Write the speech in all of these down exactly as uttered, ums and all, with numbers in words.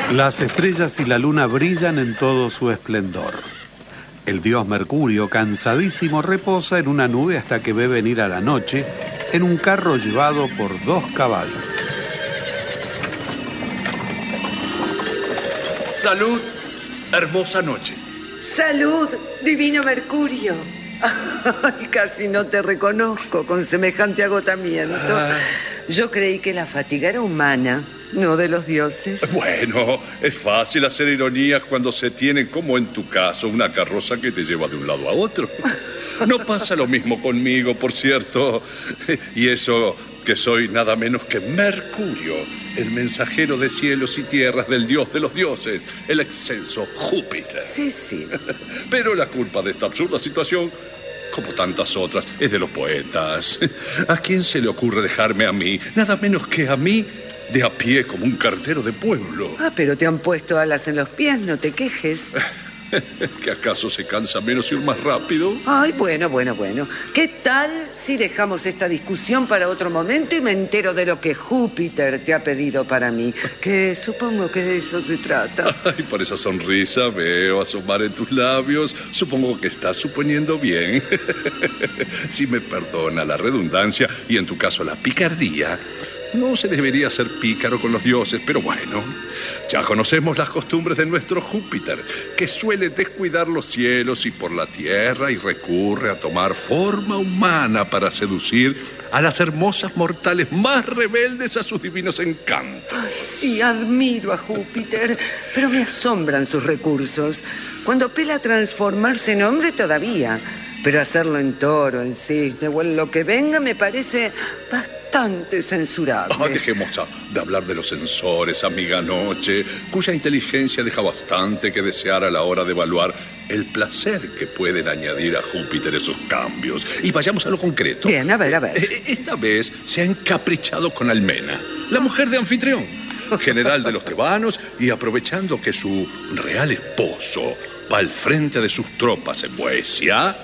Las estrellas y la luna brillan en todo su esplendor. El dios Mercurio, cansadísimo, reposa en una nube hasta que ve venir a la noche en un carro llevado por dos caballos. Salud, hermosa noche. Salud, divino Mercurio. Ay, casi no te reconozco con semejante agotamiento. Ah. Yo creí que la fatiga era humana, no de los dioses. Bueno, es fácil hacer ironías cuando se tiene, como en tu caso, una carroza que te lleva de un lado a otro. No pasa lo mismo conmigo, por cierto. Y eso que soy nada menos que Mercurio, el mensajero de cielos y tierras del dios de los dioses, el excelso Júpiter. Sí, sí. Pero la culpa de esta absurda situación, como tantas otras, es de los poetas. ¿A quién se le ocurre dejarme a mí, nada menos que a mí, de a pie como un cartero de pueblo? Ah, pero te han puesto alas en los pies, no te quejes. ¿Que acaso se cansa menos y ir más rápido? Ay, bueno, bueno, bueno. ¿Qué tal si dejamos esta discusión para otro momento y me entero de lo que Júpiter te ha pedido para mí? Que supongo que de eso se trata. Ay, por esa sonrisa veo asomar en tus labios. Supongo que estás suponiendo bien. Si me perdona la redundancia y en tu caso la picardía. No se debería ser pícaro con los dioses, pero bueno, ya conocemos las costumbres de nuestro Júpiter, que suele descuidar los cielos y por la tierra y recurre a tomar forma humana para seducir a las hermosas mortales más rebeldes a sus divinos encantos. Ay, sí, admiro a Júpiter, pero me asombran sus recursos. Cuando pela transformarse en hombre todavía, pero hacerlo en toro, en cisne o en lo que venga me parece bastante censurable. Oh, dejemos a, de hablar de los censores, amiga Noche, cuya inteligencia deja bastante que desear a la hora de evaluar el placer que pueden añadir a Júpiter esos cambios. Y vayamos a lo concreto. Bien, a ver, a ver. Esta vez se ha encaprichado con Almena, la mujer de Anfitrión, general de los tebanos, y aprovechando que su real esposo va al frente de sus tropas en Boecia,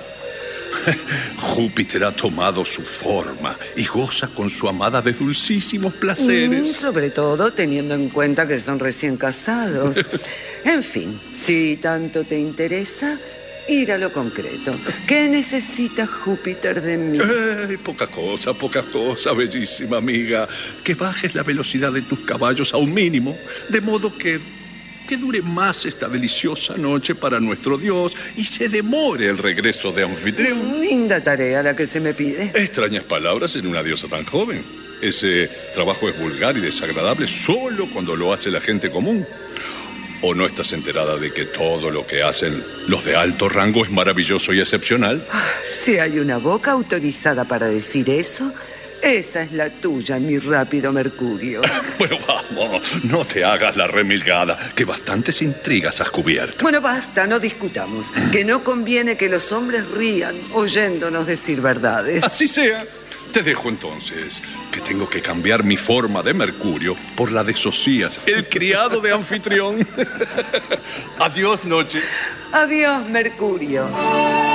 Júpiter ha tomado su forma y goza con su amada de dulcísimos placeres. Mm, sobre todo teniendo en cuenta que son recién casados. En fin, si tanto te interesa, ir a lo concreto. ¿Qué necesita Júpiter de mí? Eh, poca cosa, poca cosa, bellísima amiga. Que bajes la velocidad de tus caballos a un mínimo, de modo que... que dure más esta deliciosa noche para nuestro Dios y se demore el regreso de Anfitrión. Linda tarea la que se me pide. Extrañas palabras en una diosa tan joven. Ese trabajo es vulgar y desagradable solo cuando lo hace la gente común. ¿O no estás enterada de que todo lo que hacen los de alto rango es maravilloso y excepcional? Ah, si hay una boca autorizada para decir eso, esa es la tuya, mi rápido Mercurio. Bueno, vamos, no te hagas la remilgada, que bastantes intrigas has cubierto. Bueno, basta, no discutamos. Que no conviene que los hombres rían oyéndonos decir verdades. Así sea. Te dejo entonces, que tengo que cambiar mi forma de Mercurio por la de Socias, el criado de Anfitrión. Adiós, Noche. Adiós, Mercurio.